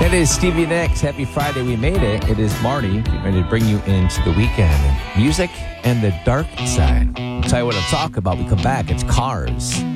It is Stevie Nicks. Happy Friday. We made it. It is Marty. Getting ready to bring you into the weekend. Music and the dark side. I'll tell you what I'll talk about. We come back. It's Cars.